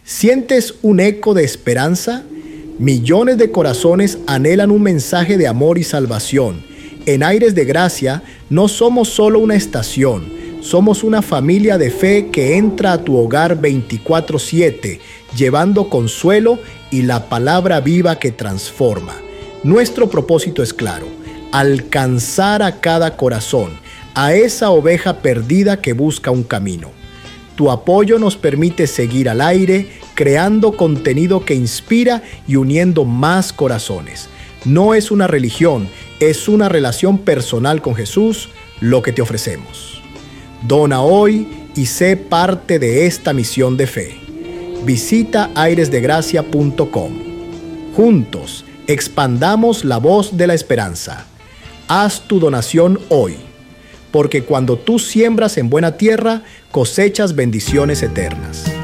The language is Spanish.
¿Sientes un eco de esperanza? Millones de corazones anhelan un mensaje de amor y salvación. En Aires de Gracia no somos solo una estación, somos una familia de fe que entra a tu hogar 24/7, llevando consuelo y la palabra viva que transforma. Nuestro propósito es claro: alcanzar a cada corazón, a esa oveja perdida que busca un camino. Tu apoyo nos permite seguir al aire, creando contenido que inspira y uniendo más corazones. No es una religión, es una relación personal con Jesús lo que te ofrecemos. Dona hoy y sé parte de esta misión de fe. Visita airesdegracia.com. Juntos, expandamos la voz de la esperanza. Haz tu donación hoy, porque cuando tú siembras en buena tierra, cosechas bendiciones eternas.